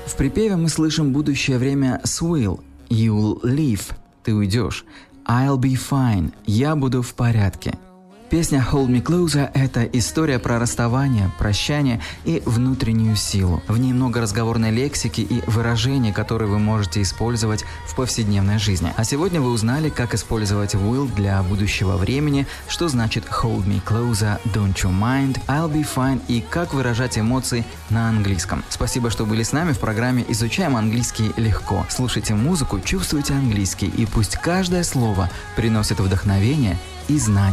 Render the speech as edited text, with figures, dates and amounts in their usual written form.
В припеве мы слышим будущее время с will. You'll leave. Ты уйдешь. I'll be fine. Я буду в порядке. Песня Hold Me Closer – это история про расставание, прощание и внутреннюю силу. В ней много разговорной лексики и выражений, которые вы можете использовать в повседневной жизни. А сегодня вы узнали, как использовать will для будущего времени, что значит Hold Me Closer, Don't You Mind, I'll Be Fine и как выражать эмоции на английском. Спасибо, что были с нами в программе «Изучаем английский легко». Слушайте музыку, чувствуйте английский, и пусть каждое слово приносит вдохновение и знания.